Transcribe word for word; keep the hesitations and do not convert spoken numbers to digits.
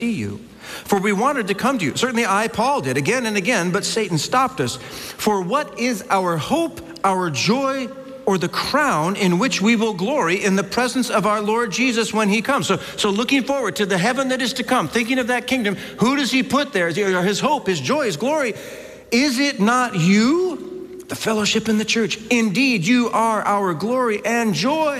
see you. For we wanted to come to you. Certainly I, Paul, did again and again, but Satan stopped us. For what is our hope, our joy, or the crown in which we will glory in the presence of our Lord Jesus when he comes? So, so looking forward to the heaven that is to come, thinking of that kingdom, who does he put there? His hope, his joy, his glory. Is it not you? The fellowship in the church. Indeed, you are our glory and joy.